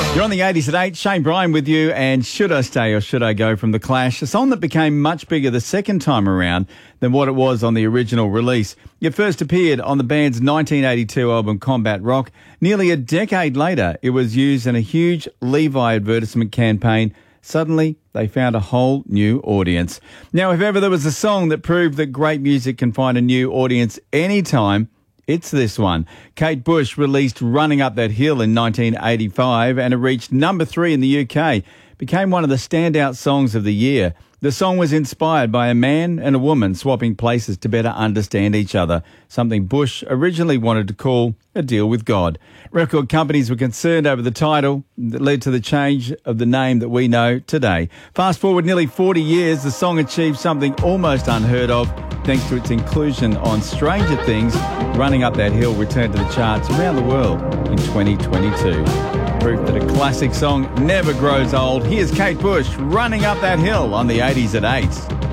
You're on the 80s at 8. Shane Bryan with you, and Should I Stay or Should I Go from The Clash, a song that became much bigger the second time around than what it was on the original release. It first appeared on the band's 1982 album Combat Rock. Nearly a decade later, it was used in a huge Levi advertisement campaign. Suddenly, they found a whole new audience. Now, if ever there was a song that proved that great music can find a new audience anytime, it's this one. Kate Bush released Running Up That Hill in 1985 and it reached number 3 in the UK. Became one of the standout songs of the year. The song was inspired by a man and a woman swapping places to better understand each other, something Bush originally wanted to call a deal with God. Record companies were concerned over the title that led to the change of the name that we know today. Fast forward nearly 40 years, the song achieved something almost unheard of thanks to its inclusion on Stranger Things. Running Up That Hill returned to the charts around the world in 2022. Proof that a classic song never grows old. Here's Kate Bush, Running Up That Hill on the 80s at 8.